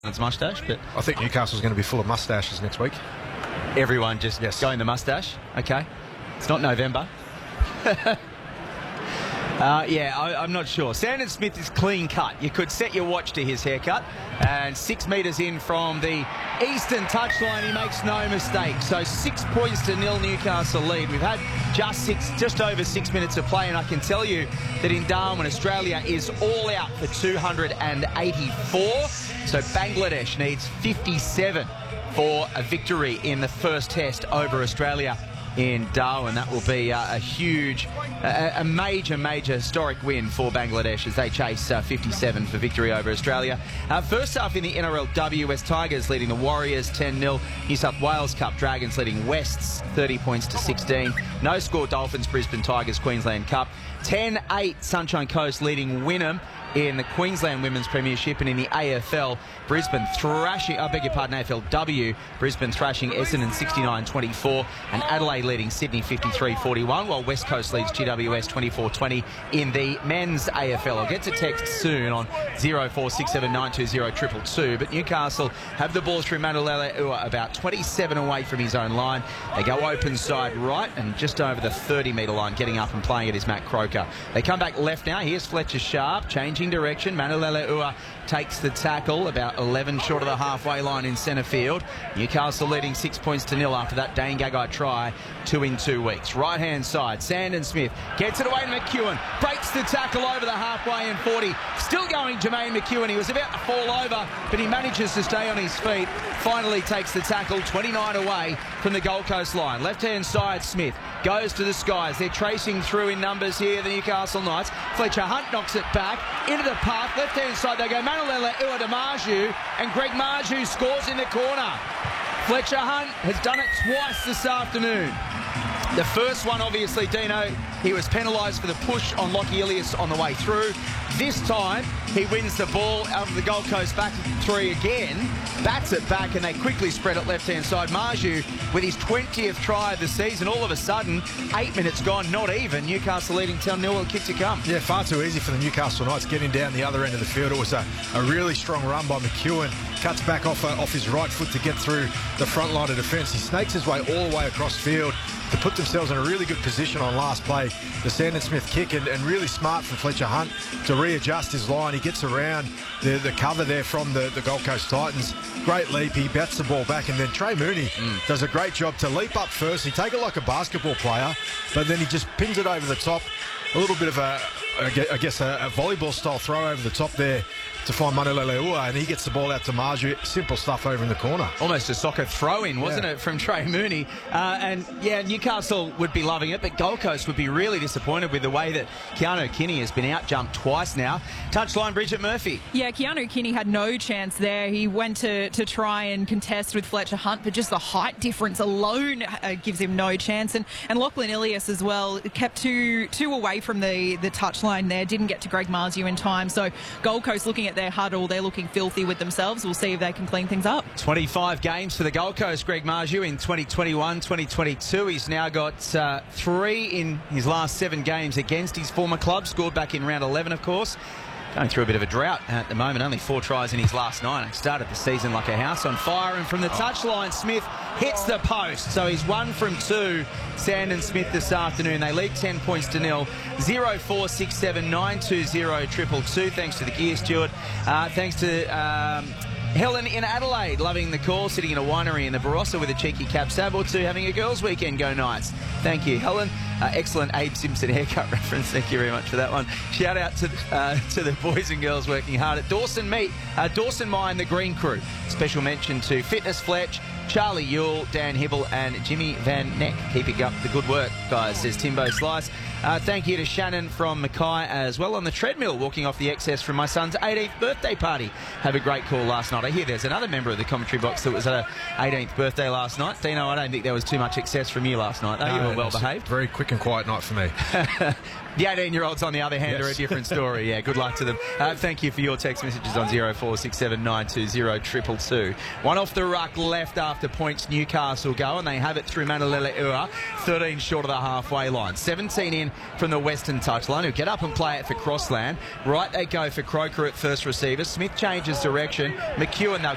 It's mustache, but I think Newcastle's going to be full of mustaches next week. Everyone just going the mustache. Okay. It's not November. I'm not sure. Sandon Smith is clean cut. You could set your watch to his haircut. And 6 metres in from the eastern touchline, he makes no mistake. So 6 points to 0 Newcastle lead. We've had just over 6 minutes of play, and I can tell you that in Darwin, Australia is all out for 284. So Bangladesh needs 57 for a victory in the first test over Australia in Darwin. That will be a huge, a major historic win for Bangladesh as they chase 57 for victory over Australia. First half in the NRLW, West Tigers leading the Warriors 10-0. New South Wales Cup, Dragons leading Wests 30 points to 16. No score Dolphins, Brisbane Tigers, Queensland Cup. 10-8 Sunshine Coast leading Wynnum in the Queensland Women's Premiership, and in the AFL, Brisbane thrashing, AFLW, Brisbane thrashing Essendon 69-24, and Adelaide leading Sydney 53-41, while West Coast leads GWS 24-20 in the men's AFL. I'll get to text soon on 0467920222, but Newcastle have the ball through Manulele Ua about 27 away from his own line. They go open side right and just over the 30-metre line. Getting up and playing it is Matt Croker. They come back left now. Here's Fletcher Sharp, changing direction. Manulele Ua takes the tackle about 11 short of the halfway line in centre field. Newcastle leading 6 points to 0 after that Dane Gagai try 2 in 2 weeks. Right hand side, Sandon Smith gets it away to McEwen, breaks the tackle over the halfway and 40. Still going Jermaine McEwen. He was about to fall over, but he manages to stay on his feet. Finally takes the tackle 29 away from the Gold Coast line. Left hand side, Smith goes to the skies. They're tracing through in numbers here, the Newcastle Knights. Fletcher Hunt knocks it back into the path. Left hand side they go. Manulele Ua to Marju, and Greg Marju scores in the corner. Fletcher Hunt has done it twice this afternoon. The first one, obviously, Dino, he was penalised for the push on Lockie Ilias on the way through. This time, he wins the ball out of the Gold Coast back three again, bats it back, and they quickly spread it left-hand side. Marju with his 20th try of the season. All of a sudden, 8 minutes gone, not even. Newcastle leading 10-0, kick to come. Yeah, far too easy for the Newcastle Knights getting down the other end of the field. It was a really strong run by McEwen. Cuts back off his right foot to get through the front line of defence. He snakes his way all the way across field to put themselves in a really good position on last play. The Sandon Smith kick, and really smart from Fletcher Hunt to readjust his line. He gets around the cover there from the Gold Coast Titans. Great leap. He bats the ball back, and then Trey Mooney does a great job to leap up first. He take it like a basketball player, but then he just pins it over the top. A little bit of a volleyball style throw over the top there to find Manulele Ua, and he gets the ball out to Marju. Simple stuff over in the corner. Almost a soccer throw-in, wasn't it, from Trey Mooney? Newcastle would be loving it, but Gold Coast would be really disappointed with the way that Keanu Kinney has been out-jumped twice now. Touchline, Bridget Murphy. Yeah, Keanu Kinney had no chance there. He went to try and contest with Fletcher Hunt, but just the height difference alone gives him no chance. And Lachlan Ilias as well kept two away from the touchline there. Didn't get to Greg Marju in time. So Gold Coast looking at their huddle, they're looking filthy with themselves. We'll see if they can clean things up. 25 games for the Gold Coast, Greg Marju, in 2021-2022. He's now got 3 in his last 7 games against his former club. Scored back in round 11, of course. Going through a bit of a drought at the moment. Only 4 tries in his last 9. He started the season like a house on fire. And from the touchline, Smith hits the post. So he's 1 from 2. Sandon Smith this afternoon. They lead 10 points to 0. 0467920222. Thanks to the gear steward. Thanks to Helen in Adelaide, loving the call, sitting in a winery in the Barossa with a cheeky cap sab or 2, having a girls' weekend. Go Knights. Thank you, Helen. Excellent Abe Simpson haircut reference. Thank you very much for that one. Shout out to the boys and girls working hard at Dawson Meat, Dawson Mine, the Green Crew. Special mention to Fitness Fletch, Charlie Yule, Dan Hibble and Jimmy Van Neck. Keeping up the good work, guys, says Timbo Slice. Thank you to Shannon from Mackay as well on the treadmill, walking off the excess from my son's 18th birthday party. Have a great call last night. I hear there's another member of the commentary box that was at her 18th birthday last night. Dino, I don't think there was too much excess from you last night, though. No, you were well behaved. Very quick and quiet night for me. The 18-year-olds, on the other hand, are a different story. Yeah, good luck to them. Thank you for your text messages on 0467920222. One off the ruck left after points Newcastle go, and they have it through Manulele Ua, 13 short of the halfway line. 17 in from the western touchline, who get up and play it for Crossland. Right, they go for Croker at first receiver. Smith changes direction. McEwen, they'll